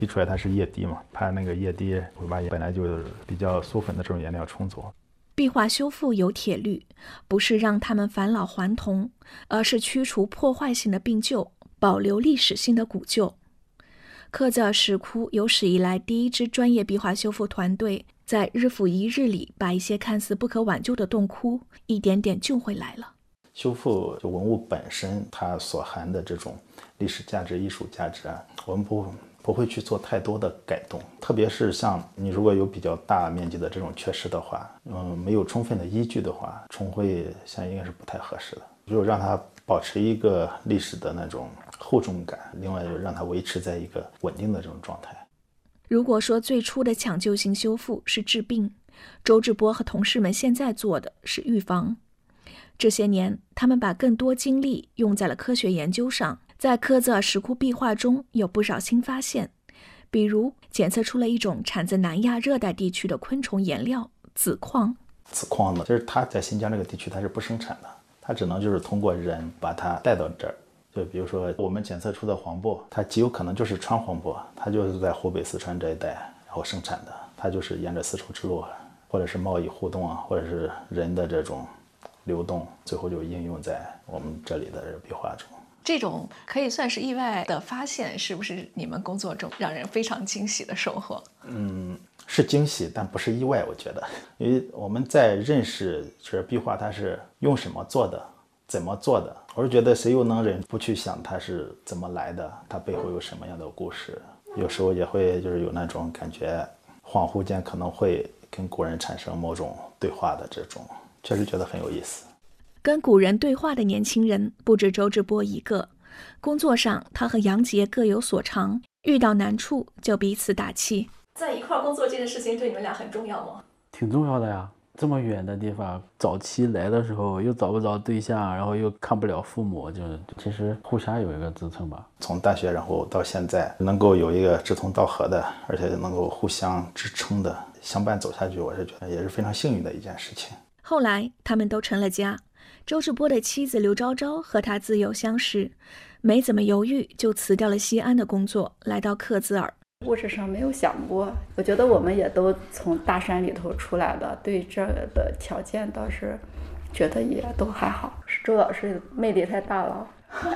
提出来它是液滴嘛，怕那个液滴会把本来就比较酥粉的这种颜料冲走。 壁画修复有铁律，不是让他们返老还童，而是驱除破坏性的病旧，保留历史性的古旧。克孜尔石窟有史以来第一支专业壁画修复团队，在日复一日里把一些看似不可挽救的洞窟一点点救回来了。 修复文物本身它所含的这种历史价值、艺术价值啊，我们不会去做太多的改动，特别是像你如果有比较大面积的这种缺失的话，没有充分的依据的话，重绘像应该是不太合适的，就让它保持一个历史的那种厚重感，另外就让它维持在一个稳定的这种状态。 如果说最初的抢救性修复是治病，周志波和同事们现在做的是预防。这些年，他们把更多精力用在了科学研究上，在克孜尔石窟壁画中有不少新发现，比如检测出了一种产自南亚热带地区的昆虫颜料紫矿。 紫矿呢，其实它在新疆这个地区它是不生产的，它只能就是通过人把它带到这儿。就比如说我们检测出的黄柏，它极有可能就是川黄柏，它就是在湖北、四川这一带然后生产的，它就是沿着丝绸之路或者是贸易互动啊，或者是人的这种流动，最后就应用在我们这里的壁画中。 这种可以算是意外的发现，是不是你们工作中让人非常惊喜的收获？ 是惊喜，但不是意外，我觉得，因为我们在认识这壁画它是用什么做的，怎么做的，我是觉得谁又能忍不去想它是怎么来的，它背后有什么样的故事，有时候也会就是有那种感觉，恍惚间可能会跟古人产生某种对话的这种，确实觉得很有意思。 跟古人对话的年轻人不止周志波一个，工作上他和杨杰各有所长，遇到难处就彼此打气。 在一块工作这件事情对你们俩很重要吗？ 挺重要的呀，这么远的地方，早期来的时候又找不着对象，然后又看不了父母，就其实互相有一个支撑吧。 从大学然后到现在，能够有一个志同道合的，而且能够互相支撑的相伴走下去，我是觉得也是非常幸运的一件事情。 后来他们都成了家，周志波的妻子刘昭昭和他自幼相识，没怎么犹豫就辞掉了西安的工作，来到克孜尔。 物质上没有想过，我觉得我们也都从大山里头出来的，对这的条件倒是觉得也都还好。是周老师魅力太大了。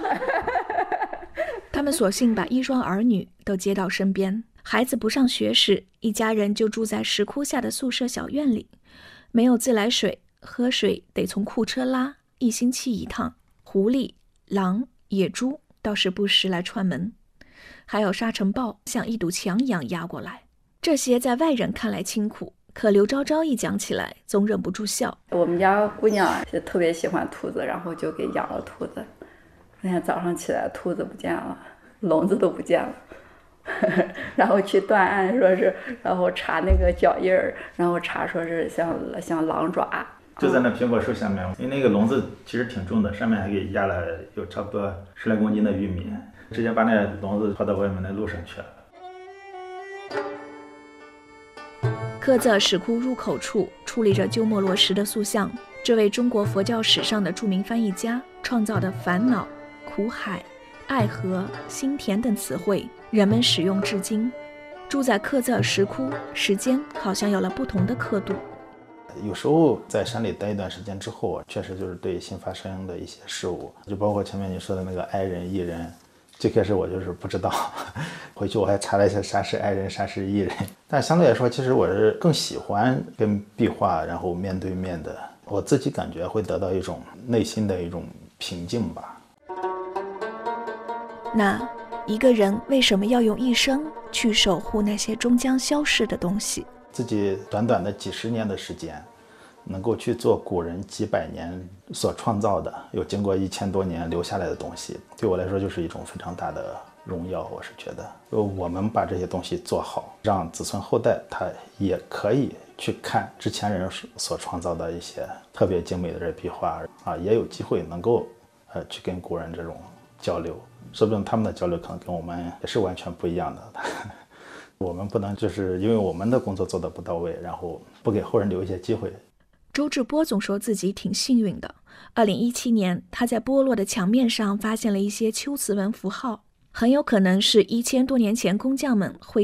他们索性把一双儿女都接到身边，孩子不上学时，一家人就住在石窟下的宿舍小院里，没有自来水，喝水得从库车拉，1星期一趟。狐狸、狼、野猪倒是不时来串门，还有沙尘暴像一堵墙一样压过来。这些在外人看来清苦，可刘昭昭一讲起来总忍不住笑。 我们家姑娘就特别喜欢兔子，然后就给养了兔子。那天早上起来，兔子不见了，笼子都不见了。然后去断案，说是，然后查那个脚印儿，然后查说是像狼爪。 就在那苹果树下面，因为那个笼子其实挺重的，上面还给压了有差不多10来公斤的玉米，直接把那笼子抛到外面的路上去了。 克孜尔石窟入口处矗立着鸠摩罗什的塑像，这位中国佛教史上的著名翻译家创造的烦恼、苦海、爱河、心田等词汇，人们使用至今。住在克孜尔石窟，时间好像有了不同的刻度。 有时候在山里待一段时间之后，确实就是对新发生的一些事物，就包括前面你说的那个哀人艺人，最开始我就是不知道，回去我还查了一下啥是哀人啥是艺人，但相对来说其实我是更喜欢跟壁画然后面对面的，我自己感觉会得到一种内心的一种平静吧。 那一个人为什么要用一生去守护那些终将消逝的东西？ 自己短短的几十年的时间，能够去做古人几百年所创造的，又经过1000多年留下来的东西，对我来说就是一种非常大的荣耀。我是觉得，我们把这些东西做好，让子孙后代他也可以去看之前人所创造的一些特别精美的这壁画啊，也有机会能够去跟古人这种交流，说不定他们的交流可能跟我们也是完全不一样的。我们不能就是因为我们的工作做得不到位，然后不给后人留一些机会。 周志波总说自己挺幸运的。2017年，他在剥落的墙面上发现了一些秋瓷文符号， 很有可能是1000多年前工匠们会